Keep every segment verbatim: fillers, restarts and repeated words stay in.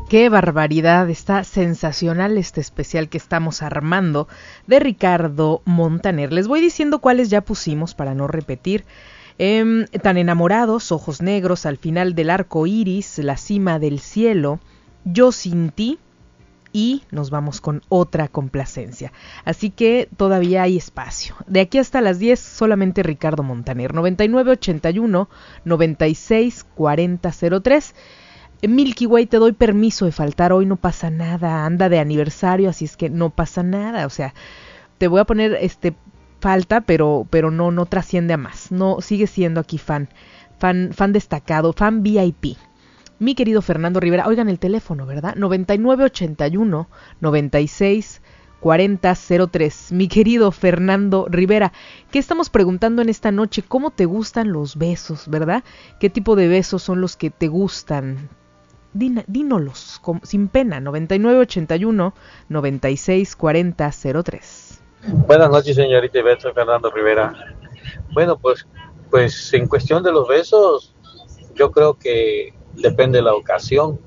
Qué barbaridad, está sensacional este especial que estamos armando de Ricardo Montaner. Les voy diciendo cuáles ya pusimos para no repetir. Eh, Tan enamorados, Ojos negros, Al final del arco iris, La cima del cielo, Yo sin ti, y nos vamos con otra complacencia. Así que todavía hay espacio. De aquí hasta las diez, solamente Ricardo Montaner. noventa y nueve ochenta y uno noventa y seis cuarenta cero tres. Milky Way, te doy permiso de faltar, hoy no pasa nada, anda de aniversario, así es que no pasa nada, o sea, te voy a poner este falta, pero pero no no trasciende a más, no, sigue siendo aquí fan, fan fan destacado, fan V I P. Mi querido Fernando Rivera, oigan el teléfono, ¿verdad? noventa y nueve ochenta y uno noventa y seis cuarenta cero tres. Mi querido Fernando Rivera, ¿qué estamos preguntando en esta noche? ¿Cómo te gustan los besos, verdad? ¿Qué tipo de besos son los que te gustan? Dín, dínolos, con, sin pena, noventa y nueve ochenta y uno noventa y seis cuarenta cero tres. Buenas noches, señorita Ivette, soy Fernando Rivera. Bueno, pues, pues en cuestión de los besos, yo creo que depende de la ocasión,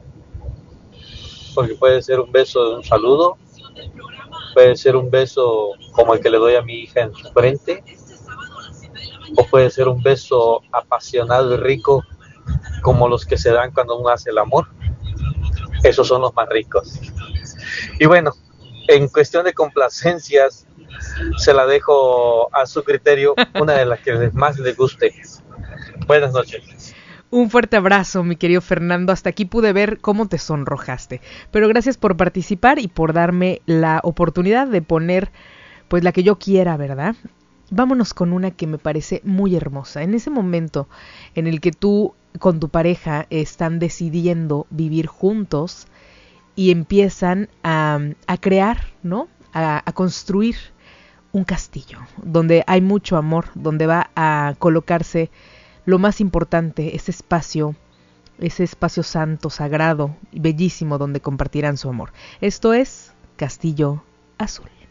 porque puede ser un beso de un saludo, puede ser un beso como el que le doy a mi hija en su frente, o puede ser un beso apasionado y rico como los que se dan cuando uno hace el amor. Esos son los más ricos. Y bueno, en cuestión de complacencias, se la dejo a su criterio, una de las que más le guste. Buenas noches. Un fuerte abrazo, mi querido Fernando. Hasta aquí pude ver cómo te sonrojaste. Pero gracias por participar y por darme la oportunidad de poner pues la que yo quiera, ¿verdad? Vámonos con una que me parece muy hermosa. En ese momento en el que tú con tu pareja están decidiendo vivir juntos y empiezan a, a crear, ¿no? A, a construir un castillo donde hay mucho amor, donde va a colocarse lo más importante, ese espacio, ese espacio santo, sagrado y bellísimo donde compartirán su amor. Esto es Castillo Azul.